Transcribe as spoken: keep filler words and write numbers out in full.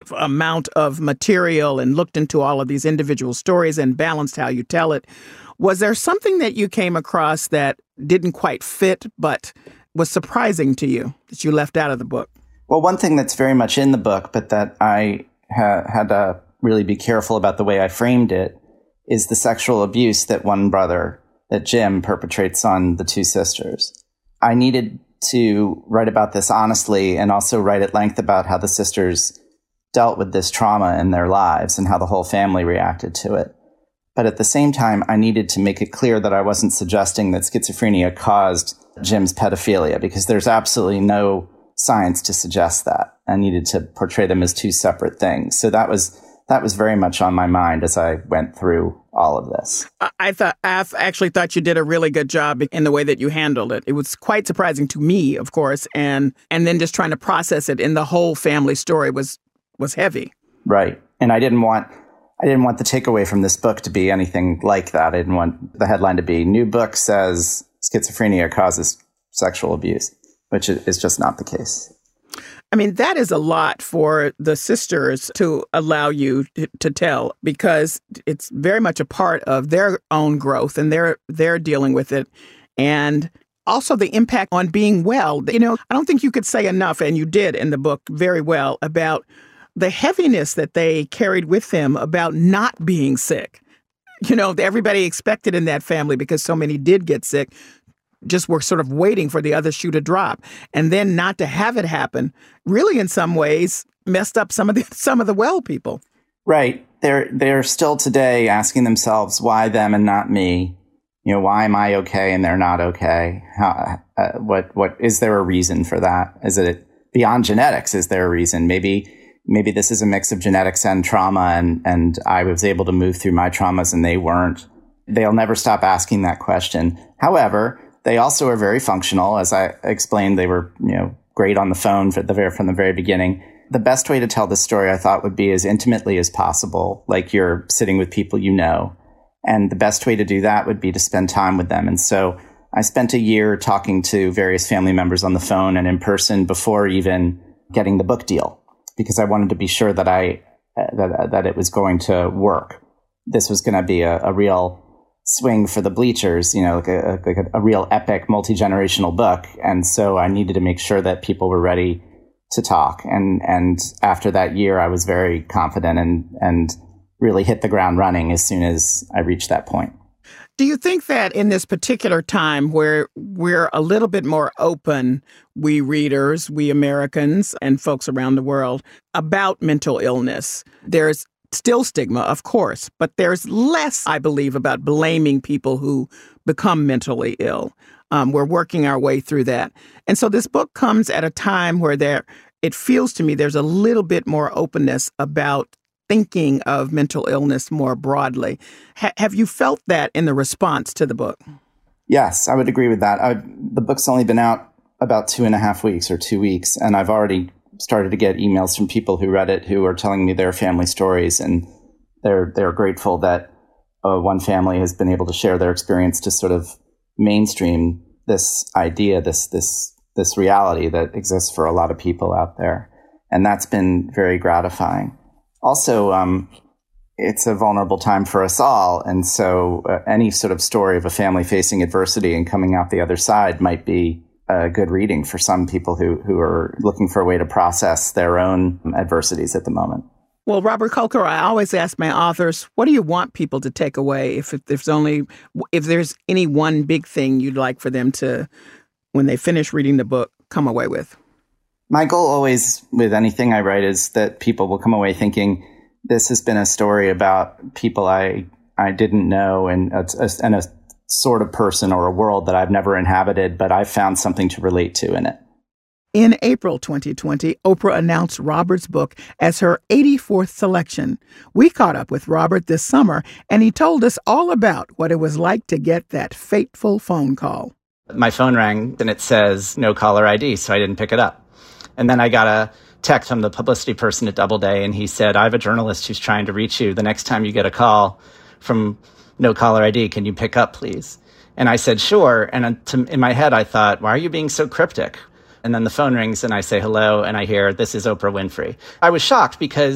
amount of material and looked into all of these individual stories and balanced how you tell it. Was there something that you came across that didn't quite fit, but was surprising to you that you left out of the book? Well, one thing that's very much in the book, but that I ha- had to really be careful about the way I framed it, is the sexual abuse that one brother, that Jim, perpetrates on the two sisters. I needed to write about this honestly and also write at length about how the sisters dealt with this trauma in their lives and how the whole family reacted to it. But at the same time, I needed to make it clear that I wasn't suggesting that schizophrenia caused Jim's pedophilia, because there's absolutely no science to suggest that. I needed to portray them as two separate things. So that was that was very much on my mind as I went through all of this. I thought I actually thought you did a really good job in the way that you handled it. It was quite surprising to me, of course, and and then just trying to process it in the whole family story was was heavy. Right. And I didn't want I didn't want the takeaway from this book to be anything like that. I didn't want the headline to be "New book says schizophrenia causes sexual abuse," which is just not the case. I mean, that is a lot for the sisters to allow you to, to tell, because it's very much a part of their own growth and they're they're dealing with it. And also the impact on being well. You know, I don't think you could say enough, and you did in the book very well, about the heaviness that they carried with them about not being sick. You know, everybody expected in that family, because so many did get sick, just were sort of waiting for the other shoe to drop. And then not to have it happen really in some ways messed up some of the some of the well people. Right. They're they're still today asking themselves, why them and not me? You know, why am I okay and they're not okay? How, uh, what what is there a reason for that? Is it beyond genetics? Is there a reason? Maybe maybe this is a mix of genetics and trauma, and and I was able to move through my traumas and they weren't. They'll never stop asking that question. However, they also are very functional. As I explained, they were, you know, great on the phone for the very, from the very beginning. The best way to tell this story, I thought, would be as intimately as possible, like you're sitting with people you know. And the best way to do that would be to spend time with them. And so I spent a year talking to various family members on the phone and in person before even getting the book deal, because I wanted to be sure that I uh, that that it was going to work. This was going to be a, a real swing for the bleachers, you know, like a, like a, a real epic multi-generational book. And so I needed to make sure that people were ready to talk. And and after that year, I was very confident and and really hit the ground running as soon as I reached that point. Do you think that in this particular time where we're a little bit more open, we readers, we Americans, and folks around the world, about mental illness, there's still stigma, of course, but there's less, I believe, about blaming people who become mentally ill. Um, we're working our way through that. And so this book comes at a time where there, it feels to me there's a little bit more openness about thinking of mental illness more broadly. Ha- have you felt that in the response to the book? Yes, I would agree with that. I've, the book's only been out about two and a half weeks or two weeks, and I've already started to get emails from people who read it who are telling me their family stories, and they're they're grateful that uh, one family has been able to share their experience to sort of mainstream this idea, this this this reality that exists for a lot of people out there, and that's been very gratifying. Also, um, it's a vulnerable time for us all, and so uh, any sort of story of a family facing adversity and coming out the other side might be a good reading for some people who, who are looking for a way to process their own adversities at the moment. Well, Robert Kolker, I always ask my authors, what do you want people to take away? If, if there's only, if there's any one big thing you'd like for them to, when they finish reading the book, come away with? My goal always with anything I write is that people will come away thinking this has been a story about people I, I didn't know, and a, a, and a sort of person or a world that I've never inhabited, but I've found something to relate to in it. In April twenty twenty, Oprah announced Robert's book as her eighty-fourth selection. We caught up with Robert this summer, and he told us all about what it was like to get that fateful phone call. My phone rang, and it says, no caller I D, so I didn't pick it up. And then I got a text from the publicity person at Doubleday, and he said, I have a journalist who's trying to reach you. The next time you get a call from no caller I D, can you pick up, please? And I said, sure. And in my head, I thought, why are you being so cryptic? And then the phone rings and I say hello, and I hear, this is Oprah Winfrey. I was shocked because